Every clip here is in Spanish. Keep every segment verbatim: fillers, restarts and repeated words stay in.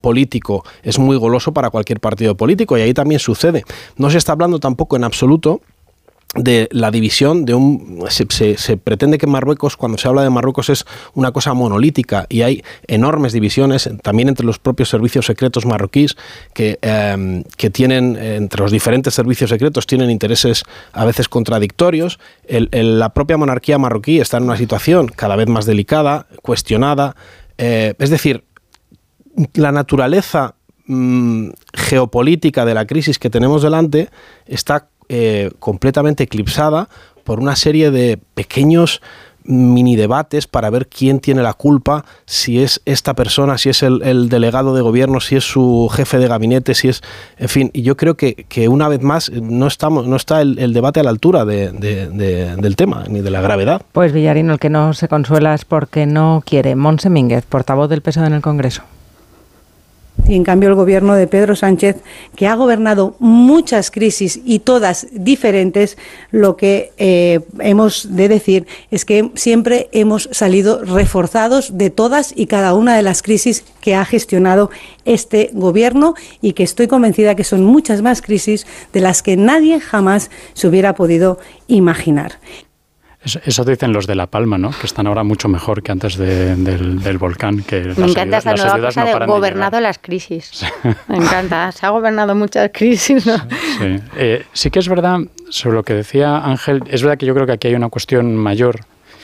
político es muy goloso para cualquier partido político, y ahí también sucede. No se está hablando tampoco en absoluto de la división de un... Se, se, se pretende que Marruecos, cuando se habla de Marruecos, es una cosa monolítica, y hay enormes divisiones también entre los propios servicios secretos marroquíes que, eh, que tienen, entre los diferentes servicios secretos, tienen intereses a veces contradictorios. El, el, la propia monarquía marroquí está en una situación cada vez más delicada, cuestionada. Eh, es decir, la naturaleza mmm, geopolítica de la crisis que tenemos delante está Eh, completamente eclipsada por una serie de pequeños mini debates para ver quién tiene la culpa, si es esta persona, si es el, el delegado de gobierno, si es su jefe de gabinete, si es... En fin, y yo creo que, que una vez más no, estamos, no está el, el debate a la altura de, de, de, del tema, ni de la gravedad. Pues Villarino, el que no se consuela es porque no quiere. Montse Mínguez, portavoz del P S O E en el Congreso. Y en cambio el gobierno de Pedro Sánchez, que ha gobernado muchas crisis y todas diferentes, lo que eh, hemos de decir es que siempre hemos salido reforzados de todas y cada una de las crisis que ha gestionado este gobierno, y que estoy convencida que son muchas más crisis de las que nadie jamás se hubiera podido imaginar. Eso, eso dicen los de La Palma, ¿no? Que están ahora mucho mejor que antes de, del, del volcán. Que Me las encanta ayudas, esta las nueva ayudas cosa no de gobernado de las crisis. Sí. Me encanta. Se ha gobernado muchas crisis, ¿no? Sí. Eh, sí que es verdad, sobre lo que decía Ángel, es verdad que yo creo que aquí hay una cuestión mayor,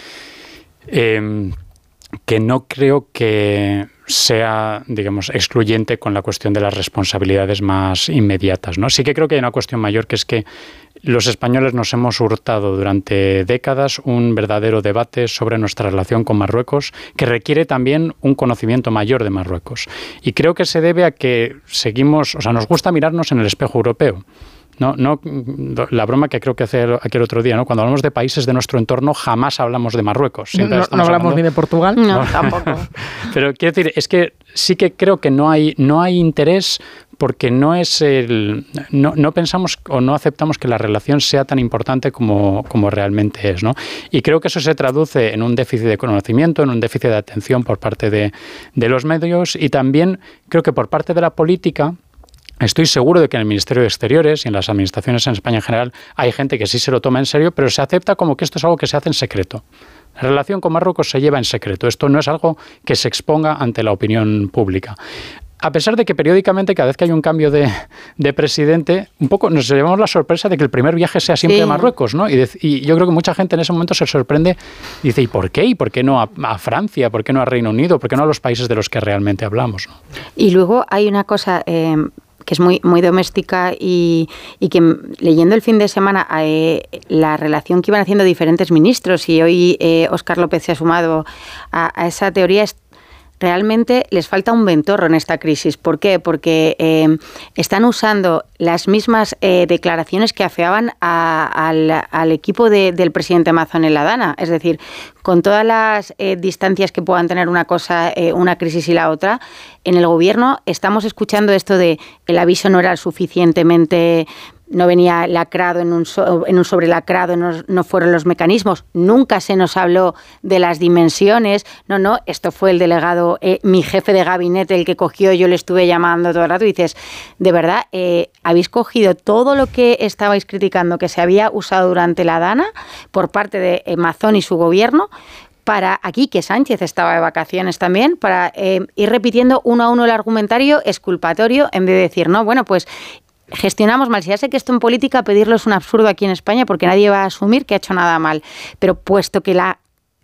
eh, que no creo que sea, digamos, excluyente con la cuestión de las responsabilidades más inmediatas, ¿no? Sí que creo que hay una cuestión mayor, que es que los españoles nos hemos hurtado durante décadas un verdadero debate sobre nuestra relación con Marruecos, que requiere también un conocimiento mayor de Marruecos. Y creo que se debe a que seguimos, o sea, nos gusta mirarnos en el espejo europeo. No, no, la broma que creo que hace aquel otro día, ¿no? Cuando hablamos de países de nuestro entorno, jamás hablamos de Marruecos. No, no hablamos hablando... ni de Portugal. No, tampoco. Pero quiero decir, es que sí que creo que no hay, no hay interés, porque no es el, no, no pensamos o no aceptamos que la relación sea tan importante como, como realmente es, ¿no? Y creo que eso se traduce en un déficit de conocimiento, en un déficit de atención por parte de, de los medios, y también creo que por parte de la política. Estoy seguro de que en el Ministerio de Exteriores y en las administraciones en España en general hay gente que sí se lo toma en serio, pero se acepta como que esto es algo que se hace en secreto. La relación con Marruecos se lleva en secreto. Esto no es algo que se exponga ante la opinión pública. A pesar de que periódicamente, cada vez que hay un cambio de, de presidente, un poco nos llevamos la sorpresa de que el primer viaje sea siempre sí. a Marruecos, ¿no? Y, de, y yo creo que mucha gente en ese momento se sorprende y dice, ¿y por qué? ¿Y por qué no a, a Francia? ¿Por qué no a Reino Unido? ¿Por qué no a los países de los que realmente hablamos, ¿no? Y luego hay una cosa... Eh, que es muy, muy doméstica y, y que leyendo el fin de semana eh, la relación que iban haciendo diferentes ministros, y hoy eh, Óscar López se ha sumado a, a esa teoría, es realmente les falta un ventorro en esta crisis. ¿Por qué? Porque eh, están usando las mismas eh, declaraciones que afeaban a, al, al equipo de, del presidente Mazón en la Dana. Es decir, con todas las eh, distancias que puedan tener una cosa, eh, una crisis y la otra, en el gobierno estamos escuchando esto de el aviso no era suficientemente... No venía lacrado en un, so, en un sobrelacrado, no, no fueron los mecanismos, nunca se nos habló de las dimensiones, no, no, esto fue el delegado, eh, mi jefe de gabinete el que cogió, yo le estuve llamando todo el rato, y dices, de verdad, eh, habéis cogido todo lo que estabais criticando que se había usado durante la Dana por parte de eh, Mazón y su gobierno, para aquí, que Sánchez estaba de vacaciones también, para eh, ir repitiendo uno a uno el argumentario exculpatorio, en vez de decir, no, bueno, pues gestionamos mal. Si ya sé que esto en política pedirlo es un absurdo aquí en España porque nadie va a asumir que ha hecho nada mal. Pero puesto que la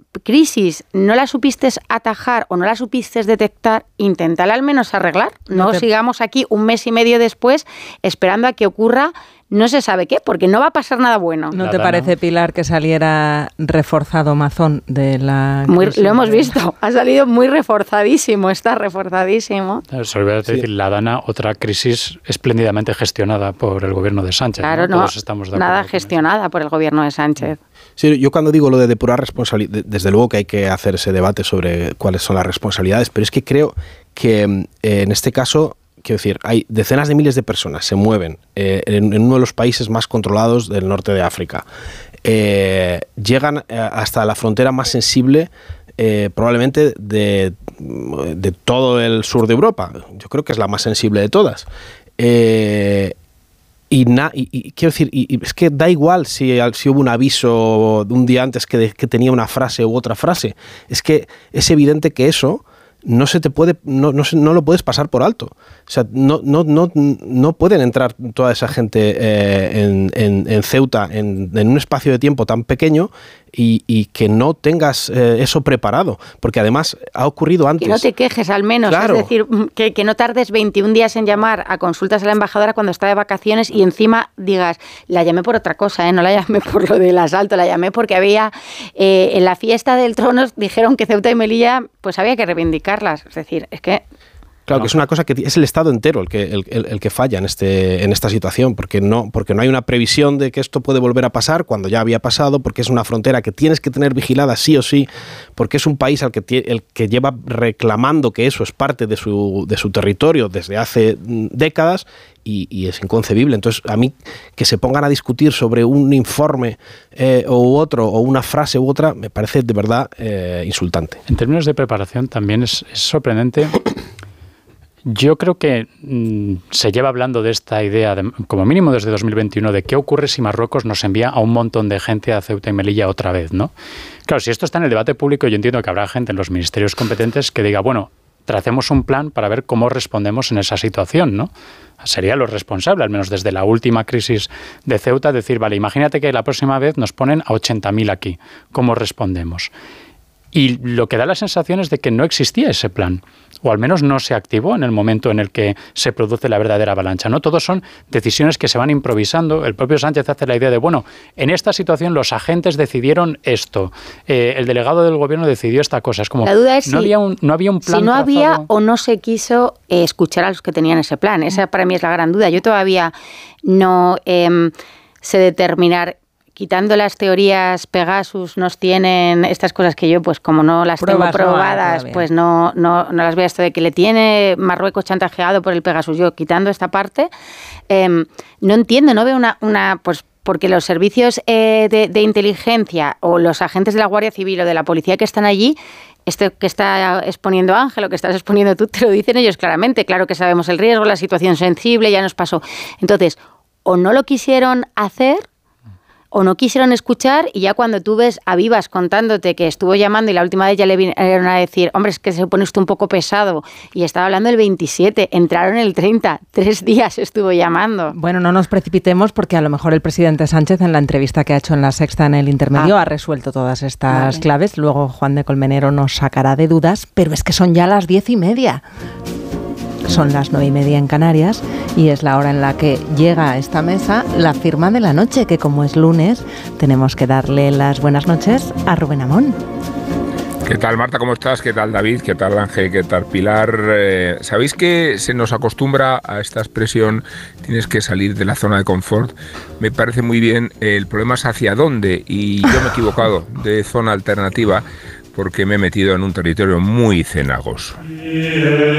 crisis no la supiste atajar o no la supiste detectar, inténtala al menos arreglar. No, no te... sigamos aquí un mes y medio después esperando a que ocurra no se sabe qué, porque no va a pasar nada bueno. ¿No te parece, Pilar, que saliera reforzado Mazón de la muy, Lo hemos visto, ha salido muy reforzadísimo, está reforzadísimo. Sobre voy a decir, sí. La Dana, otra crisis espléndidamente gestionada por el gobierno de Sánchez. Claro, no, no Todos estamos de nada gestionada por el gobierno de Sánchez. Sí, yo cuando digo lo de depurar responsabilidad, desde luego que hay que hacer ese debate sobre cuáles son las responsabilidades, pero es que creo que eh, en este caso... Quiero decir, hay decenas de miles de personas se mueven eh, en, en uno de los países más controlados del norte de África. Eh, llegan hasta la frontera más sensible eh, probablemente de, de todo el sur de Europa. Yo creo que es la más sensible de todas. Eh, Y, na, y, y quiero decir, y, y es que da igual si, si hubo un aviso de un día antes que, de, que tenía una frase u otra frase. Es que es evidente que eso no se te puede, no, no, no lo puedes pasar por alto. O sea, no, no, no, no pueden entrar toda esa gente eh, en, en, en Ceuta en, en un espacio de tiempo tan pequeño y, y que no tengas eh, eso preparado, porque además ha ocurrido antes. Que no te quejes al menos, claro. Es decir, que, que no tardes veintiún días en llamar a consultas a la embajadora cuando está de vacaciones y encima digas, la llamé por otra cosa, ¿eh? No la llamé por lo del asalto, la llamé porque había, eh, en la fiesta del trono dijeron que Ceuta y Melilla pues había que reivindicarlas, es decir, es que... Claro, no. que es una cosa que es el Estado entero el que, el, el, el que falla en, este, en esta situación, porque no, porque no hay una previsión de que esto puede volver a pasar cuando ya había pasado, porque es una frontera que tienes que tener vigilada sí o sí, porque es un país al que, el que lleva reclamando que eso es parte de su, de su territorio desde hace décadas y, y es inconcebible. Entonces, a mí que se pongan a discutir sobre un informe eh, u otro, o una frase u otra, me parece de verdad eh, insultante. En términos de preparación también es, es sorprendente. Yo creo que mmm, se lleva hablando de esta idea, de, como mínimo desde dos mil veintiuno, de qué ocurre si Marruecos nos envía a un montón de gente a Ceuta y Melilla otra vez, ¿no? Claro, si esto está en el debate público, yo entiendo que habrá gente en los ministerios competentes que diga, bueno, tracemos un plan para ver cómo respondemos en esa situación, ¿no? Sería lo responsable, al menos desde la última crisis de Ceuta, decir, vale, imagínate que la próxima vez nos ponen a ochenta mil aquí, ¿cómo respondemos? Y lo que da la sensación es de que no existía ese plan, o al menos no se activó en el momento en el que se produce la verdadera avalancha, ¿no? Todos son decisiones que se van improvisando. El propio Sánchez hace la idea de, bueno, en esta situación los agentes decidieron esto, eh, el delegado del gobierno decidió esta cosa. Es como, la duda es no, si, había un, no había un plan si no trazado. Había o no se quiso eh, escuchar a los que tenían ese plan. Esa para mí es la gran duda. Yo todavía no eh, sé determinar... Quitando las teorías Pegasus, nos tienen estas cosas que yo, pues como no las Pruebas tengo probadas, no pues no, no, no las veo. Esto de que le tiene Marruecos chantajeado por el Pegasus. Yo, quitando esta parte, eh, no entiendo, no veo una... una pues porque los servicios eh, de, de inteligencia o los agentes de la Guardia Civil o de la policía que están allí, esto que está exponiendo Ángel o que estás exponiendo tú, te lo dicen ellos claramente. Claro que sabemos el riesgo, la situación sensible, ya nos pasó. Entonces, o no lo quisieron hacer, o no quisieron escuchar, y ya cuando tú ves a Vivas contándote que estuvo llamando y la última vez ya le vinieron a decir, hombre, es que se pone usted un poco pesado, y estaba hablando el veintisiete, entraron el treinta, tres días estuvo llamando. Bueno, no nos precipitemos porque a lo mejor el presidente Sánchez en la entrevista que ha hecho en La Sexta en el intermedio ah. ha resuelto todas estas vale. claves, luego Juan de Colmenero nos sacará de dudas, pero es que son ya las diez y media. Son las nueve y media en Canarias y es la hora en la que llega a esta mesa la firma de la noche, que como es lunes tenemos que darle las buenas noches a Rubén Amón. ¿Qué tal, Marta? ¿Cómo estás? ¿Qué tal, David? ¿Qué tal, Ángel? ¿Qué tal, Pilar? Eh, ¿Sabéis que se nos acostumbra a esta expresión, tienes que salir de la zona de confort? Me parece muy bien. El problema es hacia dónde, y yo me he equivocado de zona alternativa, porque me he metido en un territorio muy cenagoso. Y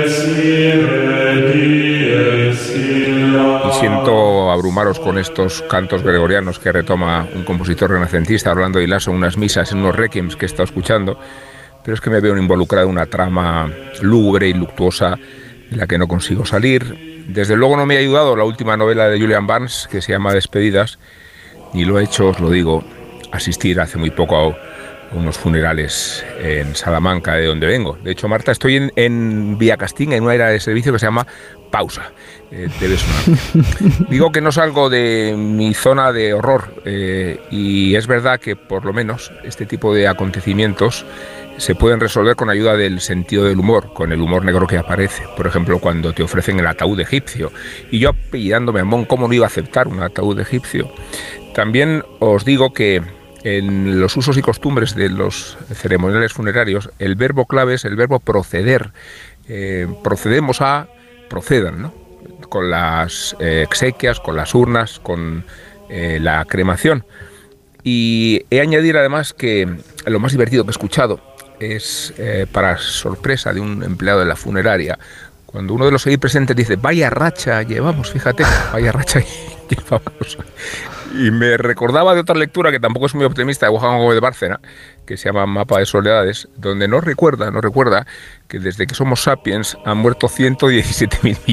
siento abrumaros con estos cantos gregorianos que retoma un compositor renacentista, Orlando Di Lasso, en unas misas, en unos requiems que he estado escuchando, pero es que me veo involucrado en una trama lúgubre y luctuosa de la que no consigo salir. Desde luego no me ha ayudado la última novela de Julian Barnes, que se llama Despedidas, y lo he hecho, os lo digo, asistir hace muy poco a unos funerales en Salamanca, de donde vengo. De hecho, Marta, estoy en, en Villacastín, en una área de servicio que se llama Pausa. Eh, debe sonar. Digo que no salgo de mi zona de horror, eh, y es verdad que por lo menos este tipo de acontecimientos se pueden resolver con ayuda del sentido del humor, con el humor negro que aparece. Por ejemplo, cuando te ofrecen el ataúd egipcio. Y yo, apellidándome a Amón, ¿cómo no iba a aceptar un ataúd egipcio? También os digo que en los usos y costumbres de los ceremoniales funerarios, el verbo clave es el verbo proceder. Eh, procedemos a, procedan, ¿no? Con las eh, exequias, con las urnas, con eh, la cremación. Y he añadido además que lo más divertido que he escuchado es, eh, para sorpresa de un empleado de la funeraria, cuando uno de los ahí presentes dice, vaya racha llevamos, fíjate, vaya racha llevamos. Y me recordaba de otra lectura que tampoco es muy optimista, de Juan Gómez de Bárcena, que se llama Mapa de Soledades, donde nos recuerda, nos recuerda que desde que somos sapiens han muerto ciento diecisiete mil millones